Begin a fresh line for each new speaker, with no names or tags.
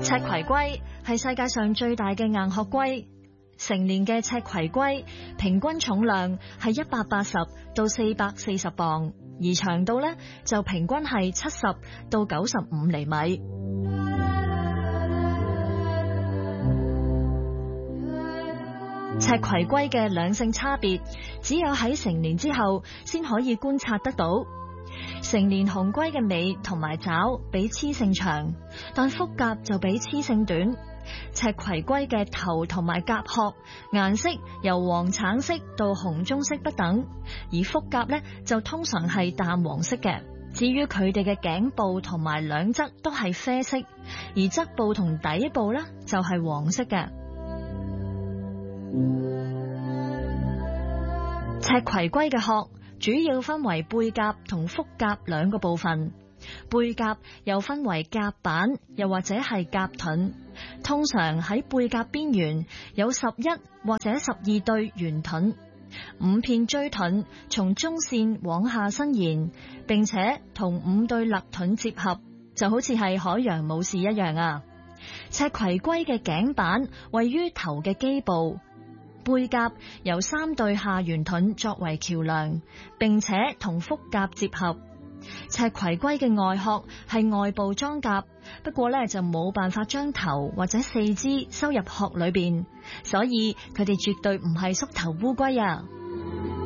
赤葵龜係世界上最大嘅硬殼龜，成年嘅赤葵龜平均重量係180到440磅，而長度呢就平均係70到95厘米。赤葵龜嘅兩性差別，只有喺成年之後先可以觀察得到。成年雄龜嘅尾同埋爪比雌性長，但腹甲就比雌性短。赤葵龜嘅頭同埋甲殼顏色由黃橙色到紅棕色不等，而腹甲呢就通常係淡黃色嘅。至於佢哋嘅頸部同埋兩側都係啡色，而側部同底部呢就係黃色嘅。赤葵龜嘅殼主要分為背甲同腹甲兩個部分，背甲又分為甲板又或者係甲盾，通常喺背甲邊緣有11或者12對圓盾，5片錐盾從中線往下伸延，並且同5對肋盾接合，就好似係海洋武士一樣啊！赤葵龜嘅頸板位於頭嘅基部。背甲由3對下圓盾作為橋梁，並且同腹甲接合。赤葵龜嘅外殼係外部裝甲，不過呢就冇辦法將頭或者四肢收入殼裏邊，所以佢哋絕對唔係縮頭烏龜啊！